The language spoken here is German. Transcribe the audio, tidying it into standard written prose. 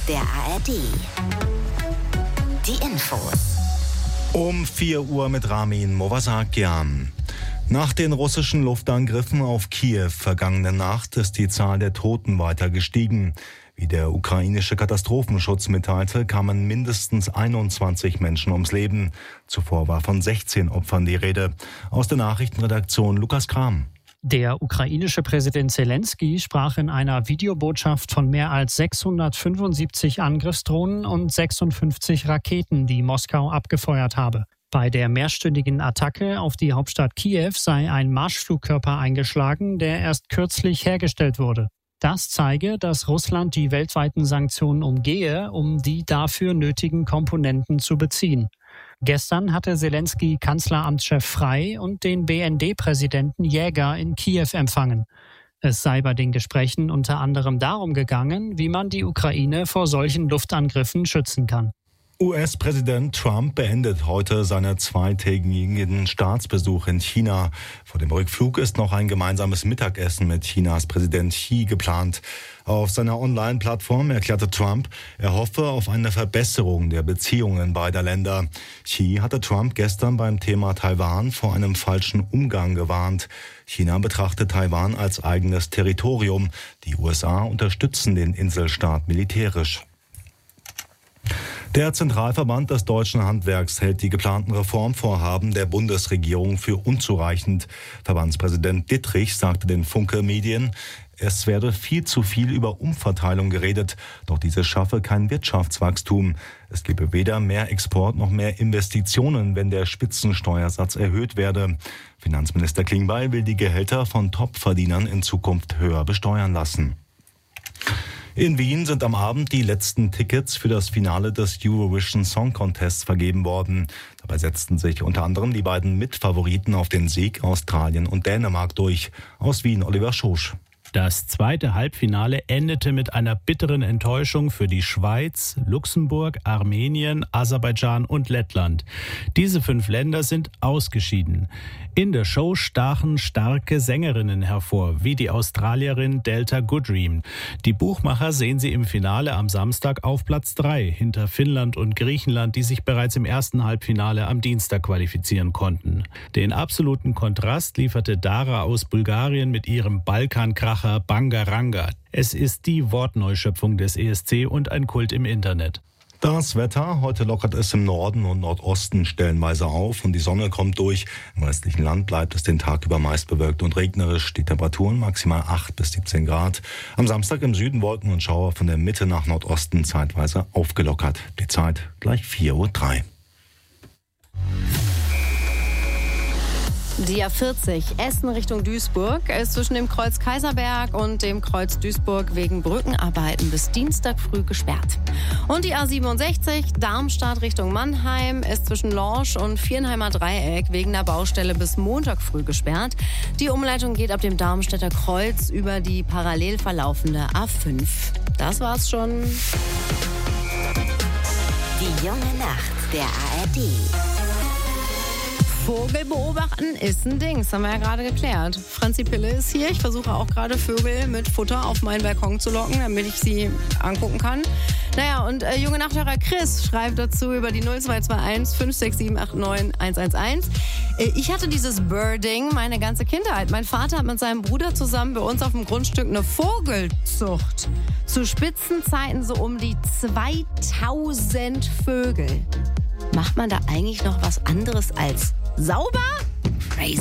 der ARD. Die Infos. Um 4 Uhr mit Ramin Movasakian. Nach den russischen Luftangriffen auf Kiew vergangene Nacht ist die Zahl der Toten weiter gestiegen. Wie der ukrainische Katastrophenschutz mitteilte, kamen mindestens 21 Menschen ums Leben. Zuvor war von 16 Opfern die Rede. Aus der Nachrichtenredaktion Lukas Kram. Der ukrainische Präsident Zelensky sprach in einer Videobotschaft von mehr als 675 Angriffsdrohnen und 56 Raketen, die Moskau abgefeuert habe. Bei der mehrstündigen Attacke auf die Hauptstadt Kiew sei ein Marschflugkörper eingeschlagen, der erst kürzlich hergestellt wurde. Das zeige, dass Russland die weltweiten Sanktionen umgehe, um die dafür nötigen Komponenten zu beziehen. Gestern hatte Zelensky Kanzleramtschef Frey und den BND-Präsidenten Jäger in Kiew empfangen. Es sei bei den Gesprächen unter anderem darum gegangen, wie man die Ukraine vor solchen Luftangriffen schützen kann. US-Präsident Trump beendet heute seinen zweitägigen Staatsbesuch in China. Vor dem Rückflug ist noch ein gemeinsames Mittagessen mit Chinas Präsident Xi geplant. Auf seiner Online-Plattform erklärte Trump, er hoffe auf eine Verbesserung der Beziehungen beider Länder. Xi hatte Trump gestern beim Thema Taiwan vor einem falschen Umgang gewarnt. China betrachtet Taiwan als eigenes Territorium. Die USA unterstützen den Inselstaat militärisch. Der Zentralverband des deutschen Handwerks hält die geplanten Reformvorhaben der Bundesregierung für unzureichend. Verbandspräsident Dittrich sagte den Funke Medien, es werde viel zu viel über Umverteilung geredet, doch diese schaffe kein Wirtschaftswachstum. Es gebe weder mehr Export noch mehr Investitionen, wenn der Spitzensteuersatz erhöht werde. Finanzminister Klingbeil will die Gehälter von Topverdienern in Zukunft höher besteuern lassen. In Wien sind am Abend die letzten Tickets für das Finale des Eurovision Song Contests vergeben worden. Dabei setzten sich unter anderem die beiden Mitfavoriten auf den Sieg Australien und Dänemark durch. Aus Wien Oliver Schosch. Das zweite Halbfinale endete mit einer bitteren Enttäuschung für die Schweiz, Luxemburg, Armenien, Aserbaidschan und Lettland. Diese 5 Länder sind ausgeschieden. In der Show stachen starke Sängerinnen hervor, wie die Australierin Delta Goodrem. Die Buchmacher sehen sie im Finale am Samstag auf Platz 3, hinter Finnland und Griechenland, die sich bereits im ersten Halbfinale am Dienstag qualifizieren konnten. Den absoluten Kontrast lieferte Dara aus Bulgarien mit ihrem Balkankracher Bangaranga. Es ist die Wortneuschöpfung des ESC und ein Kult im Internet. Das Wetter, heute lockert es im Norden und Nordosten stellenweise auf und die Sonne kommt durch. Im restlichen Land bleibt es den Tag über meist bewölkt und regnerisch. Die Temperaturen maximal 8 bis 17 Grad. Am Samstag im Süden Wolken und Schauer von der Mitte nach Nordosten zeitweise aufgelockert. Die Zeit gleich 4:03 Uhr. Die A40 Essen Richtung Duisburg ist zwischen dem Kreuz Kaiserberg und dem Kreuz Duisburg wegen Brückenarbeiten bis Dienstag früh gesperrt. Und die A67 Darmstadt Richtung Mannheim ist zwischen Lorsch und Viernheimer Dreieck wegen der Baustelle bis Montag früh gesperrt. Die Umleitung geht ab dem Darmstädter Kreuz über die parallel verlaufende A5. Das war's schon. Die junge Nacht der ARD. Vogel beobachten ist ein Ding, das haben wir ja gerade geklärt. Franzi Pille ist hier. Ich versuche auch gerade Vögel mit Futter auf meinen Balkon zu locken, damit ich sie angucken kann. Naja, und junge Nachthörer Chris schreibt dazu über die 0221 56789 111. Ich hatte dieses Birding meine ganze Kindheit. Mein Vater hat mit seinem Bruder zusammen bei uns auf dem Grundstück eine Vogelzucht. Zu Spitzenzeiten so um die 2000 Vögel. Macht man da eigentlich noch was anderes als sauber?